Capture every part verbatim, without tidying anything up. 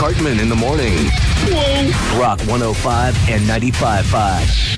Cartman in the morning. Whoa. Rock one oh five and ninety-five point five.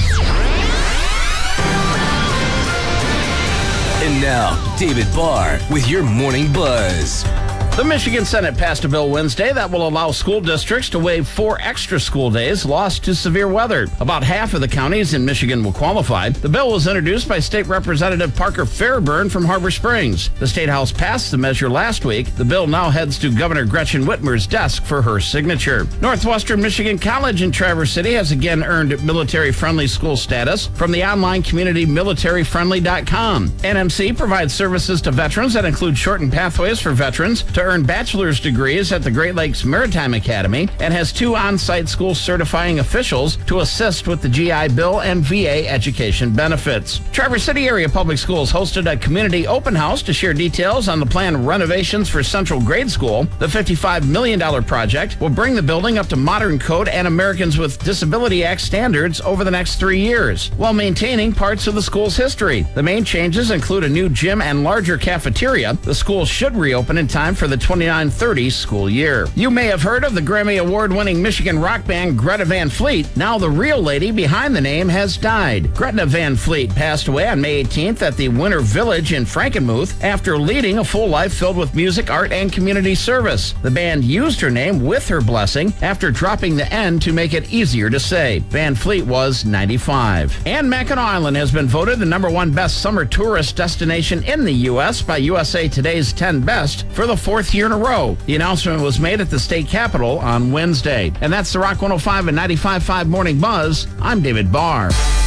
And now, David Barr with your Morning Buzz. The Michigan Senate passed a bill Wednesday that will allow school districts to waive four extra school days lost to severe weather. About half of the counties in Michigan will qualify. The bill was introduced by State Representative Parker Fairburn from Harbor Springs. The State House passed the measure last week. The bill now heads to Governor Gretchen Whitmer's desk for her signature. Northwestern Michigan College in Traverse City has again earned military-friendly school status from the online community military friendly dot com. N M C provides services to veterans that include shortened pathways for veterans to earn bachelor's degrees at the Great Lakes Maritime Academy and has two on-site school certifying officials to assist with the G I Bill and V A education benefits. Traverse City Area Public Schools hosted a community open house to share details on the planned renovations for Central Grade School. The fifty-five million dollars project will bring the building up to modern code and Americans with Disability Act standards over the next three years, while maintaining parts of the school's history. The main changes include a new gym and larger cafeteria. The school should reopen in time for the twenty-nine thirty school year. You may have heard of the Grammy Award-winning Michigan rock band Greta Van Fleet. Now the real lady behind the name has died. Greta Van Fleet passed away on May eighteenth at the Winter Village in Frankenmuth after leading a full life filled with music, art, and community service. The band used her name with her blessing after dropping the N to make it easier to say. Van Fleet was ninety-five. And Mackinac Island has been voted the number one best summer tourist destination in the U S by U S A Today's ten Best for the fourth year in a row. The announcement was made at the state capitol on Wednesday. And that's the Rock one oh five and ninety-five point five Morning Buzz. I'm David Barr.